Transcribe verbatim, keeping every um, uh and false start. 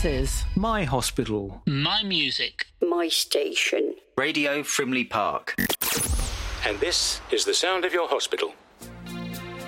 services. My hospital. My music. My station. Radio Frimley Park. And this is the sound of your hospital.